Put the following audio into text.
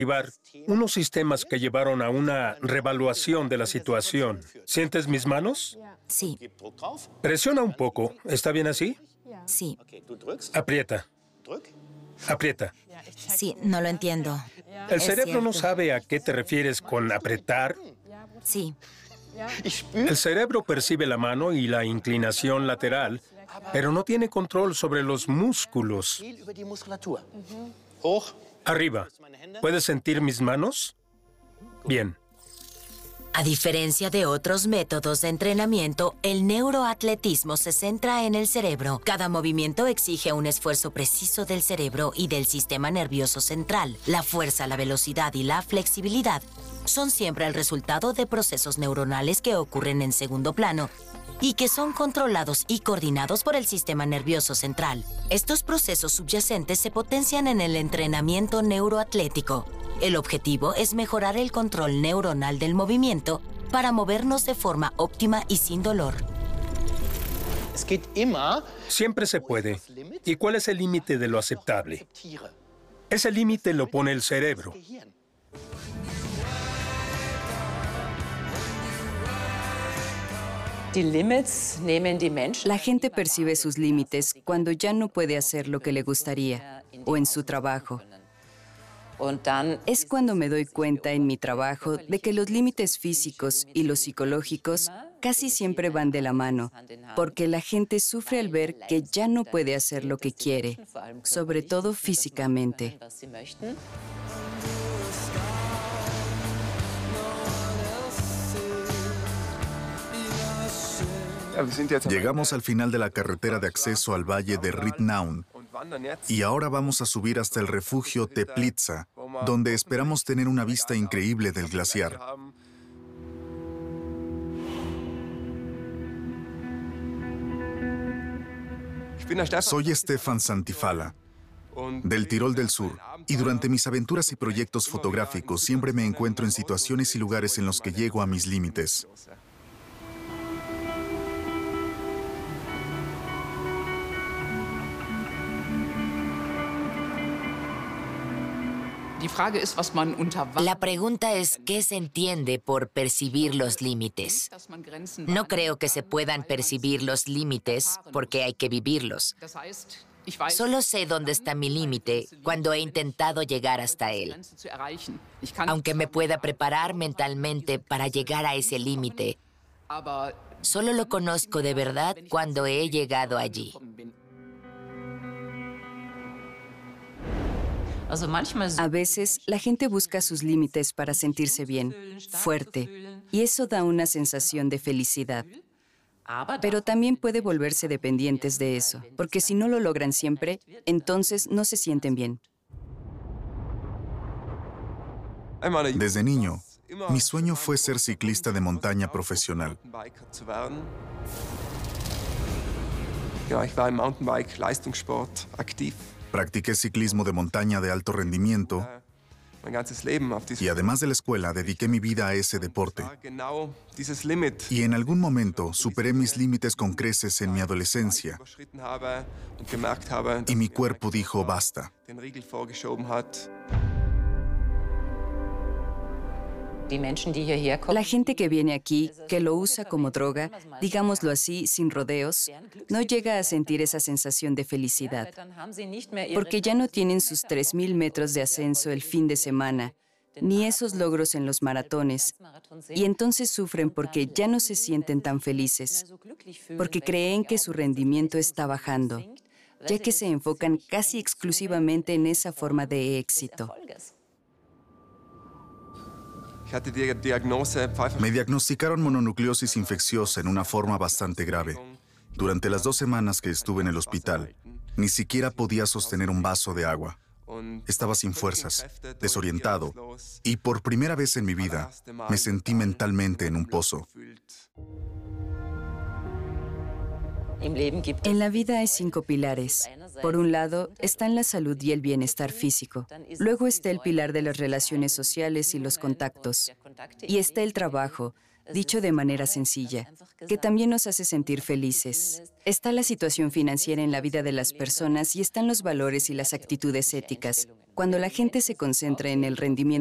unos sistemas que llevaron a una revaluación de la situación. ¿Sientes mis manos? Sí, Presiona un poco. ¿Está bien así? sí, Aprieta. Aprieta. sí, no lo entiendo. El Es cerebro no cierto. sabe a qué te refieres con apretar. Sí, El cerebro percibe la mano y la inclinación lateral, pero no tiene control sobre los músculos. Arriba. ¿Puedes sentir mis manos? Bien. a diferencia de otros métodos de entrenamiento, el neuroatletismo se centra en el cerebro. Cada movimiento exige un esfuerzo preciso del cerebro y del sistema nervioso central. La fuerza, la velocidad y la flexibilidad son siempre el resultado de procesos neuronales que ocurren en segundo plano y que son controlados y coordinados por el sistema nervioso central. Estos procesos subyacentes se potencian en el entrenamiento neuroatlético. El objetivo es mejorar el control neuronal del movimiento para movernos de forma óptima y sin dolor. Siempre se puede. ¿Y cuál es el límite de lo aceptable? Ese límite lo pone el cerebro. La gente percibe sus límites cuando ya no puede hacer lo que le gustaría o en su trabajo. Es cuando me doy cuenta en mi trabajo de que los límites físicos y los psicológicos casi siempre van de la mano, porque la gente sufre al ver que ya no puede hacer lo que quiere, sobre todo físicamente. Llegamos al final de la carretera de acceso al valle de Ridnaun y ahora vamos a subir hasta el refugio Teplitsa, donde esperamos tener una vista increíble del glaciar. Soy Stefan Santifala, del Tirol del Sur, y durante mis aventuras y proyectos fotográficos siempre me encuentro en situaciones y lugares en los que llego a mis límites. La pregunta es, ¿qué se entiende por percibir los límites? No creo que se puedan percibir los límites porque hay que vivirlos. Solo sé dónde está mi límite cuando he intentado llegar hasta él. Aunque me pueda preparar mentalmente para llegar a ese límite, solo lo conozco de verdad cuando he llegado allí. A veces, la gente busca sus límites para sentirse bien, fuerte, y eso da una sensación de felicidad. Pero también puede volverse dependientes de eso, porque si no lo logran siempre, entonces no se sienten bien. Desde niño, mi sueño fue ser ciclista de montaña profesional. Practiqué ciclismo de montaña de alto rendimiento y además de la escuela dediqué mi vida a ese deporte. Y en algún momento superé mis límites con creces en mi adolescencia y mi cuerpo dijo basta. La gente que viene aquí, que lo usa como droga, digámoslo así, sin rodeos, no llega a sentir esa sensación de felicidad, porque ya no tienen sus 3,000 metros de ascenso el fin de semana, ni esos logros en los maratones, y entonces sufren porque ya no se sienten tan felices, porque creen que su rendimiento está bajando, ya que se enfocan casi exclusivamente en esa forma de éxito. Me diagnosticaron mononucleosis infecciosa en una forma bastante grave. Durante las 2 semanas que estuve en el hospital, ni siquiera podía sostener un vaso de agua. Estaba sin fuerzas, desorientado, y por primera vez en mi vida me sentí mentalmente en un pozo. En la vida hay 5 pilares. Por un lado, están la salud y el bienestar físico. Luego está el pilar de las relaciones sociales y los contactos. Y está el trabajo, Dicho de manera sencilla, que también nos hace sentir felices. Está la situación financiera en la vida de las personas y están los valores y las actitudes éticas. Cuando la gente se concentra en el rendimiento